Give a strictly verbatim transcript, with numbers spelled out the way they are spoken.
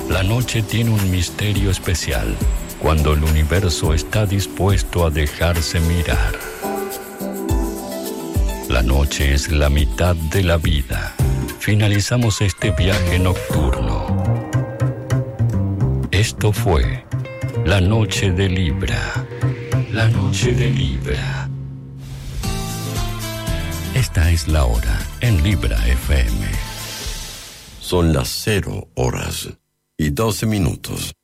La noche tiene un misterio especial cuando el universo está dispuesto a dejarse mirar. La noche es la mitad de la vida. Finalizamos este viaje nocturno. Esto fue La Noche de Libra. La Noche de Libra. Esta es la hora en Libra F M. Son las cero horas y doce minutos.